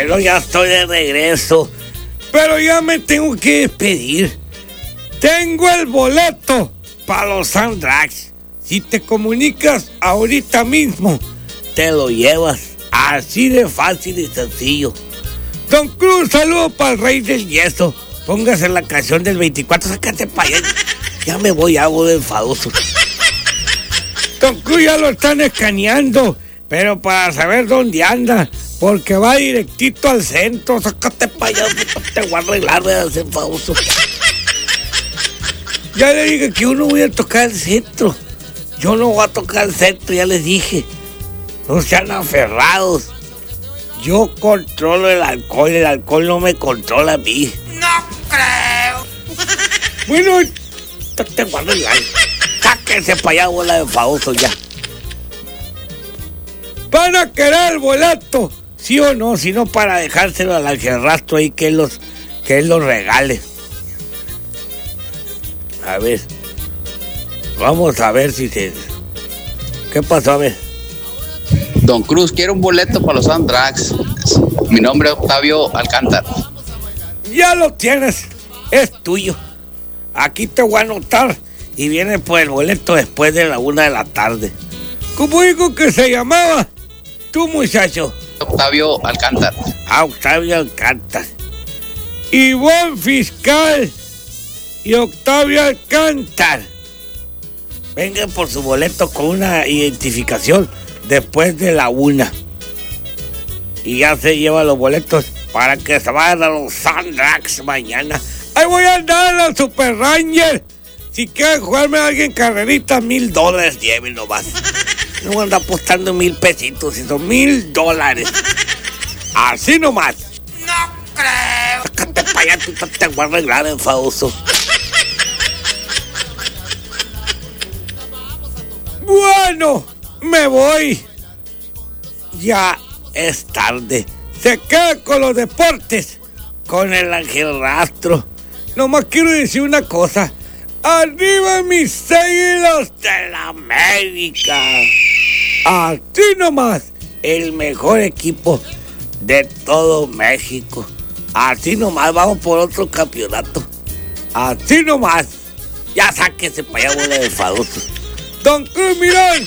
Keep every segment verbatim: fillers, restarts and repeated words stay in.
Bueno, ya estoy de regreso, pero ya me tengo que despedir. Tengo el boleto para los Andrax. Si te comunicas ahorita mismo, te lo llevas. Así de fácil y sencillo. Don Cruz, saludo para el rey del yeso. Póngase la canción del veinticuatro, sácate para allá. Ya me voy, hago de enfadoso. Don Cruz ya lo están escaneando, pero para saber dónde anda, porque va directito al centro. Sácate para allá, te voy a arreglar de hacer enfadoso. Ya le dije que yo no voy a tocar el centro. Yo no voy a tocar el centro, ya les dije. No sean aferrados. Yo controlo el alcohol, el alcohol no me controla a mí. No creo. Bueno, te guardo el like. Sáquense para allá, bola de famosos ya. ¿Van a querer el boleto? ¿Sí o no? Si no, para dejárselo al angelrastro ahí que él los, que él los regale. A ver. Vamos a ver si se... ¿Qué pasó? A ver. Don Cruz, quiero un boleto para los Andrax. Mi nombre es Octavio Alcántara. Ya lo tienes, es tuyo. Aquí te voy a anotar y viene por el boleto después de la una de la tarde. ¿Cómo digo que se llamaba? Tú, muchacho. Octavio Alcántara. Ah, Octavio Alcántara. Y buen fiscal y Octavio Alcántara. Vengan por su boleto con una identificación después de la una. Y ya se lleva los boletos para que se vayan a los Andrax mañana. Ahí voy a andar a la Super Ranger. Si quieren jugarme a alguien carrerita, mil dólares lleven nomás. No voy a andar apostando mil pesitos, si son mil dólares. Así nomás. No creo. Sácate para allá, tú te voy a arreglar, enfadoso. Bueno, me voy. Ya es tarde. Se queda con los deportes, con el angelrastro. Nomás quiero decir una cosa. ¡Arriba mis Águilas de la América! Así nomás, el mejor equipo de todo México. Así nomás, vamos por otro campeonato. Así nomás. Ya sáquese para allá, bola de fadosos. Don Cruz Mirón,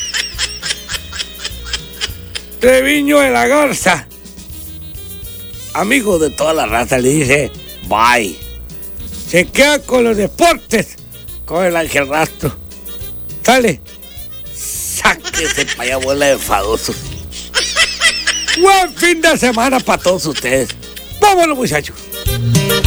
Treviño de la Garza, amigo de toda la raza, le dice bye. Se queda con los deportes, con el angelrastro. Sale, sáquese para allá, bola de fadosos. Buen fin de semana para todos ustedes. Vámonos, muchachos.